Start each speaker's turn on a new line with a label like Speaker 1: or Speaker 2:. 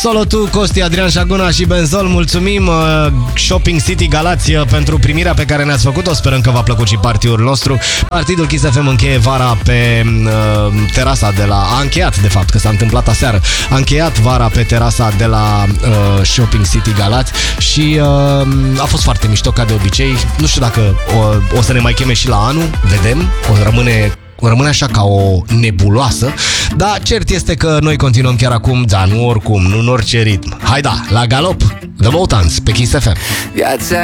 Speaker 1: Solo tu, Costi, Adrian Șaguna și Benzol. Mulțumim Shopping City Galați pentru primirea pe care ne-ați făcut-o. Sperăm că v-a plăcut și partiul nostru. Partidul Kiss FM încheie vara pe terasa de la... A încheiat, de fapt, că s-a întâmplat aseară. A încheiat vara pe terasa de la Shopping City Galați și a fost foarte mișto, ca de obicei. Nu știu dacă o să ne mai cheme și la anul. Vedem. Rămâne așa ca o nebuloasă, dar cert este că noi continuăm chiar acum, dar nu oricum, nu în orice ritm. Hai da, la galop, The Motans pe Kiss FM.